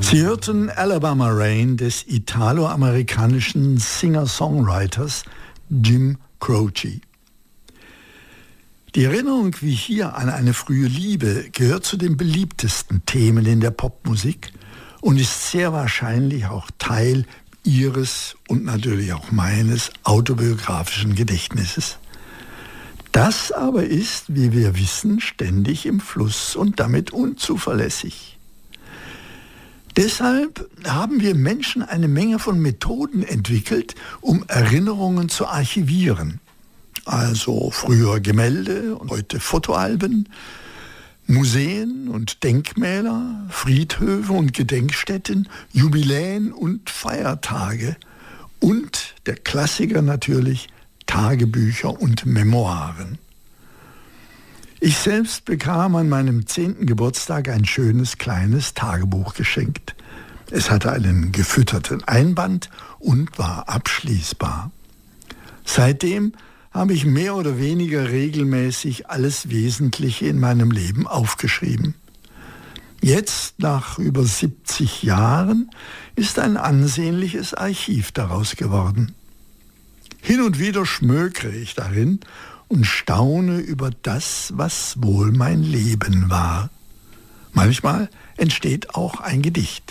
Sie hörten Alabama Rain des italo-amerikanischen Singer-Songwriters Jim Croce. Die Erinnerung wie hier an eine frühe Liebe gehört zu den beliebtesten Themen in der Popmusik und ist sehr wahrscheinlich auch Teil Ihres und natürlich auch meines autobiografischen Gedächtnisses. Das aber ist, wie wir wissen, ständig im Fluss und damit unzuverlässig. Deshalb haben wir Menschen eine Menge von Methoden entwickelt, um Erinnerungen zu archivieren. Also früher Gemälde und heute Fotoalben, Museen und Denkmäler, Friedhöfe und Gedenkstätten, Jubiläen und Feiertage und der Klassiker natürlich Tagebücher und Memoiren. Ich selbst bekam an meinem 10. Geburtstag ein schönes kleines Tagebuch geschenkt. Es hatte einen gefütterten Einband und war abschließbar. Seitdem habe ich mehr oder weniger regelmäßig alles Wesentliche in meinem Leben aufgeschrieben. Jetzt, nach über 70 Jahren, ist ein ansehnliches Archiv daraus geworden. Hin und wieder schmökere ich darin und staune über das, was wohl mein Leben war. Manchmal entsteht auch ein Gedicht.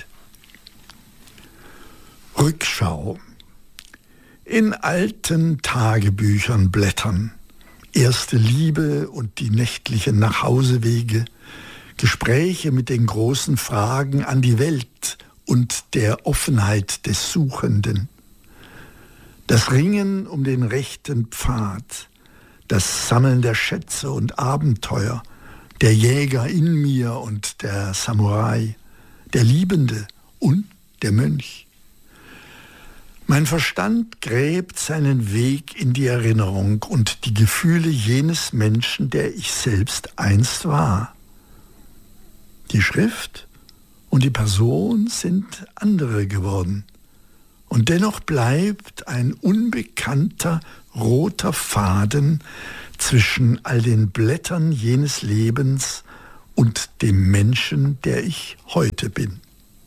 Rückschau. In alten Tagebüchern blättern, erste Liebe und die nächtlichen Nachhausewege, Gespräche mit den großen Fragen an die Welt und der Offenheit des Suchenden. Das Ringen um den rechten Pfad, das Sammeln der Schätze und Abenteuer, der Jäger in mir und der Samurai, der Liebende und der Mönch. Mein Verstand gräbt seinen Weg in die Erinnerung und die Gefühle jenes Menschen, der ich selbst einst war. Die Schrift und die Person sind andere geworden. Und dennoch bleibt ein unbekannter roter Faden zwischen all den Blättern jenes Lebens und dem Menschen, der ich heute bin.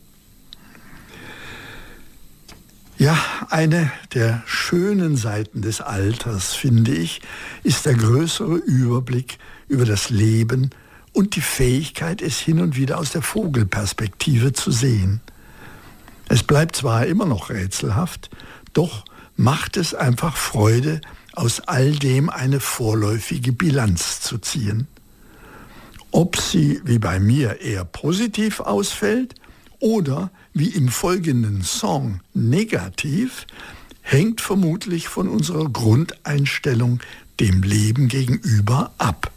Ja, eine der schönen Seiten des Alters, finde ich, ist der größere Überblick über das Leben und die Fähigkeit, es hin und wieder aus der Vogelperspektive zu sehen. Es bleibt zwar immer noch rätselhaft, doch macht es einfach Freude, aus all dem eine vorläufige Bilanz zu ziehen. Ob sie, wie bei mir, eher positiv ausfällt oder, wie im folgenden Song, negativ, hängt vermutlich von unserer Grundeinstellung dem Leben gegenüber ab.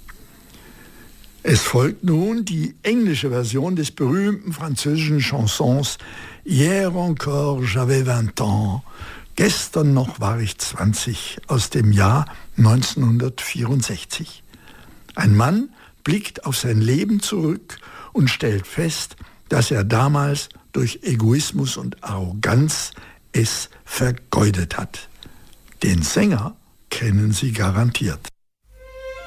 Es folgt nun die englische Version des berühmten französischen Chansons Hier encore j'avais 20 ans, gestern noch war ich 20, aus dem Jahr 1964. Ein Mann blickt auf sein Leben zurück und stellt fest, dass er damals durch Egoismus und Arroganz es vergeudet hat. Den Sänger kennen Sie garantiert.